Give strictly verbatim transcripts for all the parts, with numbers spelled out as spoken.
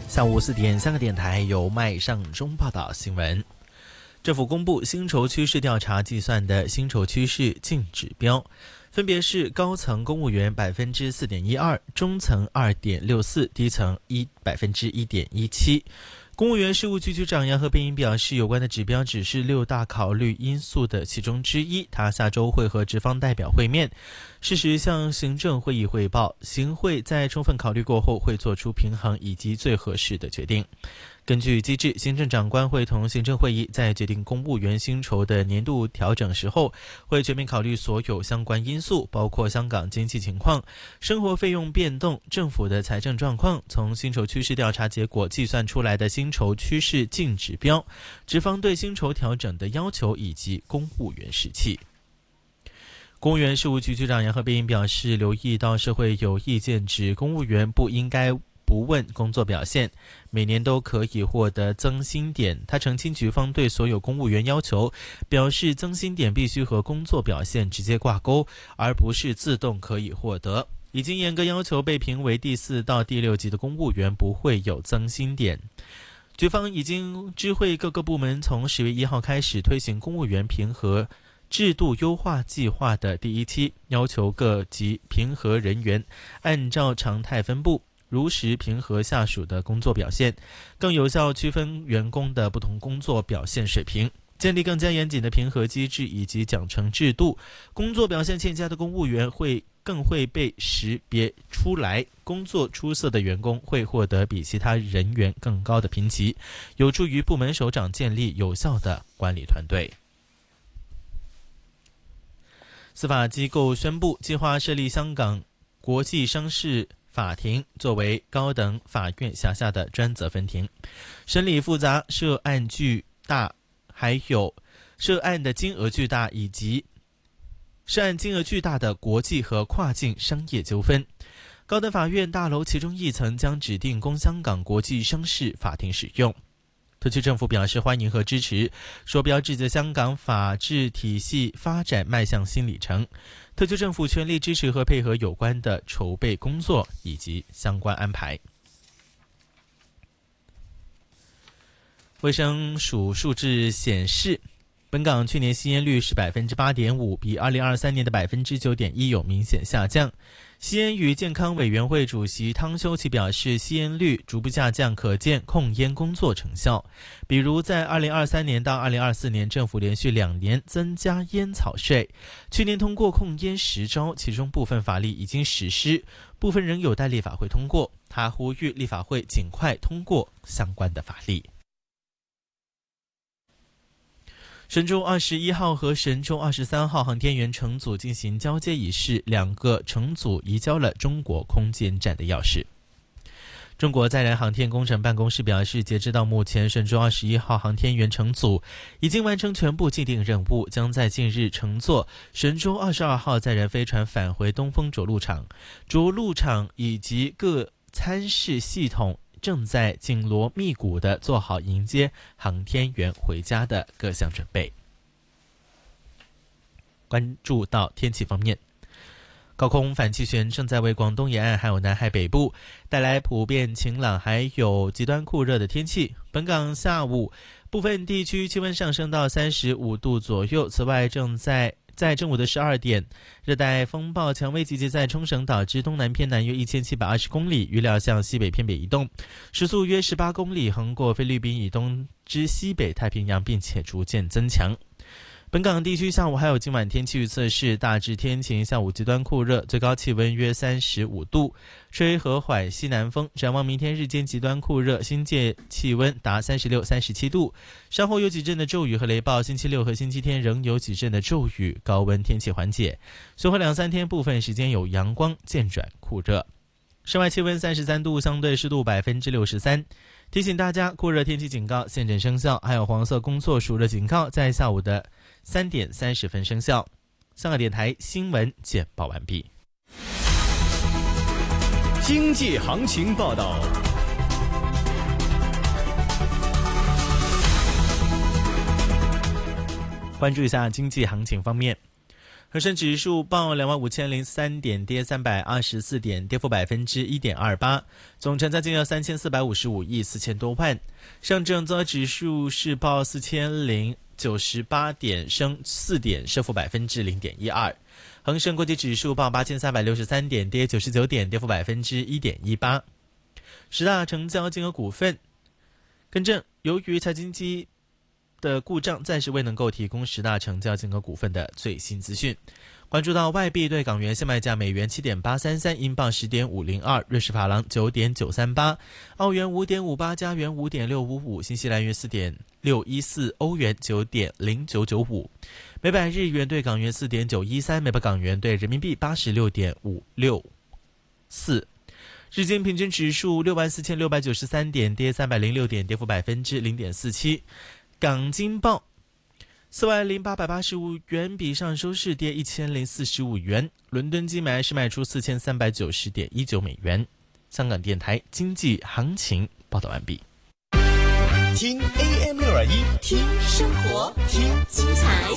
下午四点，香港电台由麦尚中报道新闻。政府公布薪酬趋势调查计算的薪酬趋势净指标，分别是高层公务员百分之四点一二，中层二点六四，低层一百分之一点一七。公务员事务局局长杨和斌表示，有关的指标只是六大考虑因素的其中之一，他下周会和职方代表会面，适时向行政会议汇报，行会在充分考虑过后会做出平衡以及最合适的决定。根据机制，行政长官会同行政会议在决定公务员薪酬的年度调整时候，会全面考虑所有相关因素，包括香港经济情况、生活费用变动、政府的财政状况，从薪酬趋势调查结果计算出来的薪酬趋势净指标，职方对薪酬调整的要求以及公务员士气。公务员事务局局长杨和斌表示，留意到社会有意见指公务员不应该不问工作表现，每年都可以获得增薪点。他澄清局方对所有公务员要求，表示增薪点必须和工作表现直接挂钩，而不是自动可以获得。已经严格要求被评为第四到第六级的公务员不会有增薪点。局方已经知会各个部门，从十月一号开始推行公务员评核制度优化计划的第一期，要求各级评核人员按照常态分布，如实评核下属的工作表现，更有效区分员工的不同工作表现水平，建立更加严谨的评核机制以及奖惩制度。工作表现欠佳的公务员会更会被识别出来，工作出色的员工会获得比其他人员更高的评级，有助于部门首长建立有效的管理团队。司法机构宣布，计划设立香港国际商事法庭作为高等法院辖下的专责分庭，审理复杂、涉案巨大，还有涉案的金额巨大以及涉案金额巨大的国际和跨境商业纠纷。高等法院大楼其中一层将指定供香港国际商事法庭使用。特区政府表示欢迎和支持，说标志着香港法治体系发展迈向新里程。特区政府全力支持和配合有关的筹备工作以及相关安排。卫生署数字显示，本港去年吸烟率是 百分之八点五， 比二零二三年的 百分之九点一 有明显下降。吸烟与健康委员会主席汤修齐表示，吸烟率逐步下降可见控烟工作成效。比如在二零二三年到二零二四年，政府连续两年增加烟草税，去年通过控烟十招，其中部分法律已经实施，部分仍有待立法会通过。他呼吁立法会尽快通过相关的法律。神舟二十一号和神舟二十三号航天员乘组进行交接仪式，两个乘组移交了中国空间站的钥匙。中国载人航天工程办公室表示，截止到目前，神舟二十一号航天员乘组已经完成全部既定任务，将在近日乘坐神舟二十二号载人飞船返回东风着陆场。着陆场以及各参试系统正在紧锣密鼓地做好迎接航天员回家的各项准备。关注到天气方面，高空反气旋正在为广东沿岸还有南海北部带来普遍晴朗还有极端酷热的天气。本港下午部分地区气温上升到三十五度左右。此外，正在在正午的十二点，热带风暴蔷薇集结在冲绳岛之东南偏南约一千七百二十公里，预料向西北偏北移动，时速约十八公里，横过菲律宾以东之西北太平洋，并且逐渐增强。本港地区下午还有今晚天气预测是大致天晴，下午极端酷热，最高气温约三十五度，吹和缓西南风。展望明天日间极端酷热，新界气温达三十六、三十七度，稍后有几阵的骤雨和雷暴，星期六和星期天仍有几阵的骤雨，高温天气缓解。随后两三天部分时间有阳光，渐转酷热。室外气温三十三度，相对湿度 百分之六十三。提醒大家，酷热天气警告现正生效，还有黄色工作暑热警告在下午的三点三十分生效。香港电台新闻简报完毕。 经济行情报道。 关注一下经济行情方面， 恒生指数报两万五千零三点，跌三百二十四点，跌幅百分之一点二八。总成交金额三千四百五十五亿四千多万。上证综合指数是报四千零九十八点，升四点，升幅百分之零点一二。恒生国际指数报八千三百六十三点，跌九十九点，跌幅百分之一点一八。十大成交金额股份，更正，由于财经机的故障，暂时未能够提供十大成交金额股份的最新资讯。关注到外币对港元现卖价，美元七点八三三，英镑十点五零二，瑞士法郎九点九三八，澳元五点五八，加元五点六五五，新西兰元四点六一四，欧元九点零九九五，每百日元对港元四点九一三，每百港元对人民币八十六点五六四。日经平均指数六万四千六百九十三点，跌三百零六点，跌幅百分之零点四七。港金报四万零八百八十五元，比上收市跌一千零四十五元。伦敦金买是卖出四千三百九十点一九美元。香港电台经济行情报道完毕。 听 A M 六二一， 听生活，听精彩，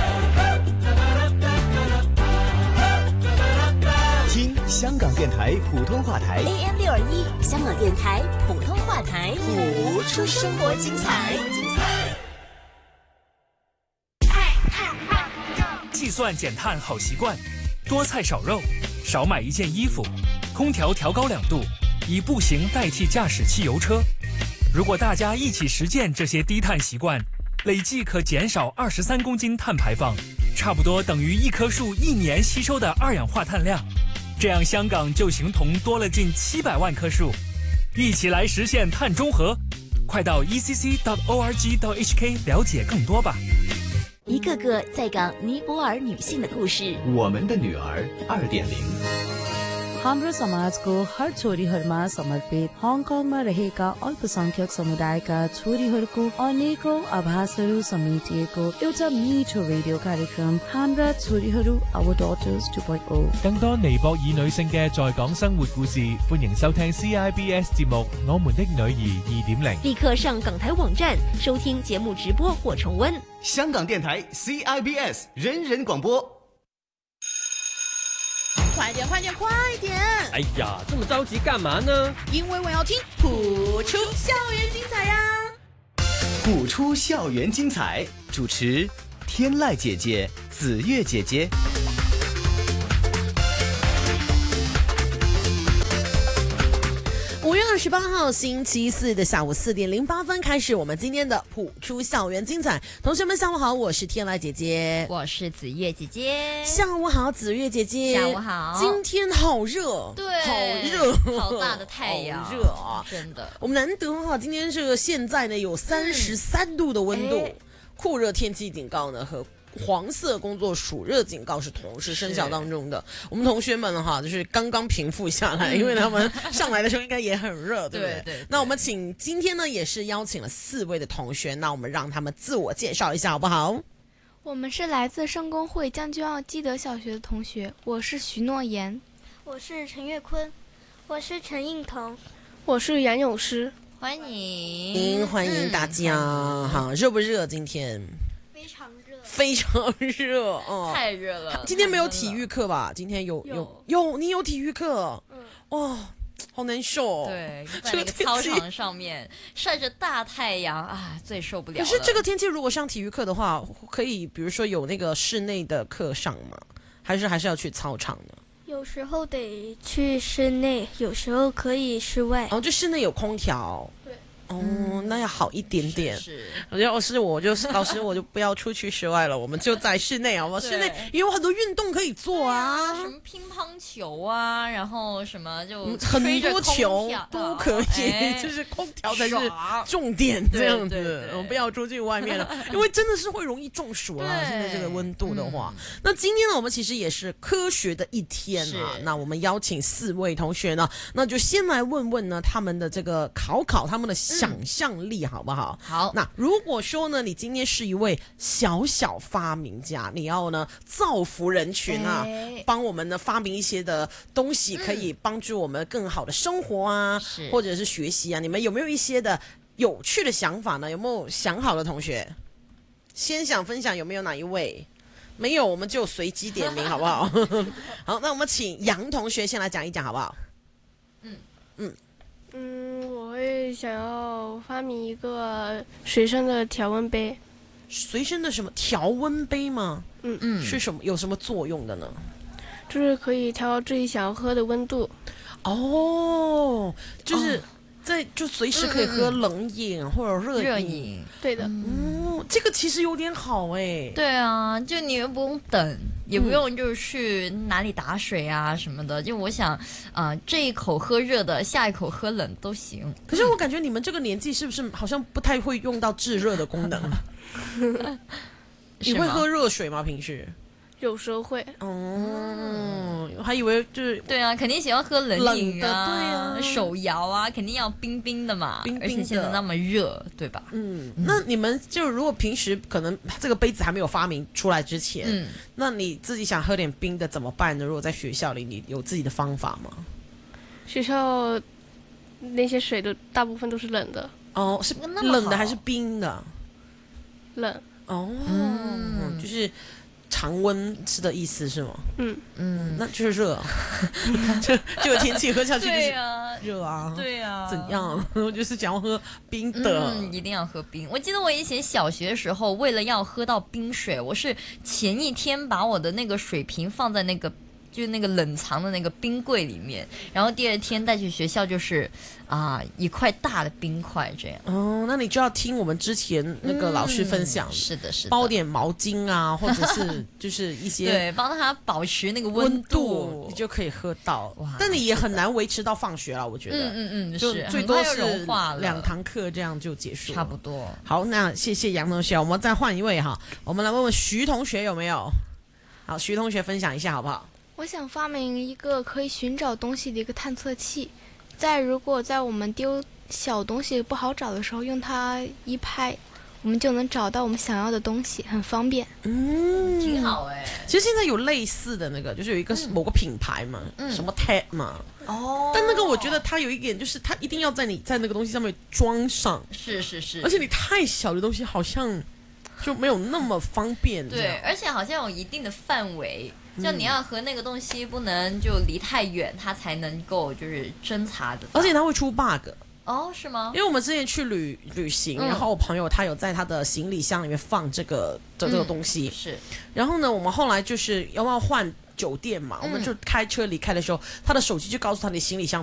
听香港电台普通话台 A M 六二一，香港电台普通话台， 谱出生活精彩。 计算减碳好习惯，多菜少肉，少买一件衣服，空调调高两度，以步行代替驾驶汽油车。如果大家一起实践这些低碳习惯，累计可减少二十三公斤碳排放，差不多等于一棵树一年吸收的二氧化碳量。这样香港就形同多了近七百万棵树，一起来实现碳中和。快到 e c c dot org dot h k 了解更多吧。 一个个在港尼泊尔女性的故事， 我们的女儿 二点零。 हाम्रा समाज को हर छोरीहरूमा समर्पित हङकङमा रहेका अल्पसंख्यक समुदायका छोरीहरूको अनेकौं आभासहरू समेटिएको एउटा मिठो रेडियो कार्यक्रम हाम्रा छोरीहरू Our Daughters 二點零。 更多尼泊爾女性嘅在港生活故事，歡迎收聽 C I B S 節目《我們的女兒二點零》。 立刻上港台網站收聽節目直播或重溫。 香港電台 C I B S 人人廣播。 快點快點快點！ 哎呀，這麼着急幹嘛呢？ 因為我要聽譜出校園精彩呀！ 譜出校園精彩，主持天籟姐姐、子月姐姐。 五月二十八號星期四的下午四點零八分開始，我們今天的譜出校園精彩。同學們下午好，我是天籟姐姐， 我是子月姐姐。 下午好，子月姐姐。 下午好。 今天好熱， 對， 好熱， 好大的太陽， 好熱啊！ 真的。 我們難得哈，今天這個現在呢有三十三度的溫度，嗯、酷熱天氣警告呢和黃色工作暑熱警告是同時生效當中的。我們同學們哈，就是剛剛平復下來，因為他們上來的時候應該也很熱，對不對？對對。那我們請今天呢，也是邀請了四位的同學，那我們讓他們自我介紹一下，好不好？ 我們是來自聖公會將軍澳基德小學的同學，我是徐諾言， 我是陳月坤，我是陳映彤， 我是楊詠詩。 歡迎， 歡迎大家。嗯、好，熱不熱？今天？ 非常熱， 非常熱哦， 太熱了。 今天沒有體育課吧？今天有有有，你有體育課？嗯，哇，好難受。 對，在那個操場上面曬着大太陽啊，最受不了了。 可是這個天氣如果上體育課的話，可以，比如說有那個室內的課上嗎？還是還是要去操場呢？ 有時候得去室內，有時候可以室外。 哦，就室內有空調。對。哦、嗯，那要好一點點。 是， 要是我就老師我就不要出去室外了，我們就在室內好不好？室內也有很多運動可以做啊， 啊什麼乒乓球啊，然後什麼就很多球都可以， 哎、 就是空調才是重點這樣子。我們不要出去外面了，因為真的是會容易中暑啦。現在這個溫度的話、嗯，那今天呢，我們其實也是科學的一天啊。那我們邀請四位同學呢，那就先來問問呢他們的這個考考他們的想象力好不好？ 好。 那如果說呢，你今天是一位小小發明家，你要呢造福人群啊，幫、欸、我們呢發明一些的東西，可以幫助我們更好的生活啊，嗯、或者是學習啊。你們有沒有一些的有趣的想法呢？有沒有想好的同學？先想分享有沒有哪一位？ 没有，我们就随机点名，好不好？好，那我们请杨同学先来讲一讲，好不好？ 嗯嗯嗯，我会想要发明一个随身的调温杯。 随身的什么调温杯吗？ 嗯嗯， 是什么？有什么作用的呢？ 就是可以调自己想要喝的温度。 哦，就是在、哦、就随时可以喝冷饮、嗯、或者热饮。 热饮， 对的。 嗯，这个其实有点好哎。 对啊，就你又不用等，也不用就是去哪里打水啊什么的。嗯、就我想，啊、呃，这一口喝热的，下一口喝冷都行。 可是我感觉你们这个年纪是不是好像不太会用到制热的功能？你会喝热水吗？平时？ 有时候会。 哦、嗯，我还以为就是对啊，肯定喜欢喝冷饮啊， 对啊， 手摇啊，肯定要冰冰的嘛， 冰冰的， 而且现在那么热，对吧？ 嗯，嗯那你们就如果平时可能这个杯子还没有发明出来之前，嗯，那你自己想喝点冰的怎么办呢？如果在学校里，你有自己的方法吗？ 学校那些水都大部分都是冷的。 哦，是冷的还是冰的？ 冷。 哦，嗯，就是常温吃的意思是吗？ 嗯嗯，那就是热，就这个天气喝下去就是热啊， 对啊， 怎样？我就是想要喝冰的， 嗯，一定要喝冰。我记得我以前小学的时候，为了要喝到冰水，我是前一天把我的那个水瓶放在那个就是那个冷藏的那个冰柜里面，然后第二天带去学校就是啊一块大的冰块这样。 哦，那你就要听我们之前那个老师分享， 嗯、是的，是的， 包点毛巾啊，或者是就是一些对，帮他保持那个温度， 温度你就可以喝到。但你也很难维持到放学了，我觉得。 嗯嗯嗯， 就最多是两堂课这样就结束了， 差不多。 好，那谢谢杨同学，我们再换一位哈，我们来问问徐同学有没有？好，徐同学分享一下好不好？ 我想发明一个可以寻找东西的一个探测器，在如果在我们丢小东西不好找的时候，用它一拍，我们就能找到我们想要的东西，很方便。 嗯， 挺好哎、 欸。其实现在有类似的那个，就是有一个某个品牌嘛，嗯、什么 Tab 嘛。 哦。 但那个我觉得它有一点，就是它一定要在你在那个东西上面装上。 是是是。 而且你太小的东西好像就没有那么方便。 对，而且好像有一定的范围。就你要和那个东西不能就离太远，它才能够就是侦查的。 而且它会出 bug。 哦，是吗？ 因为我们之前去旅旅行，嗯、然后我朋友他有在他的行李箱里面放这个的这个东西。 嗯、是。然后呢，我们后来就是要不要换酒店嘛？嗯、我们就开车离开的时候，他的手机就告诉他你行李箱